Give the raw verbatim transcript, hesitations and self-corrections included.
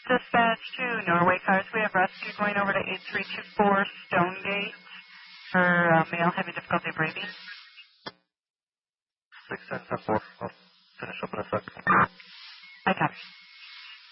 Dispatch to Norway Cars. We have rescue going over to eight three two four Stonegate for uh, male having difficulty breathing. six ten four. I'll finish up in a second.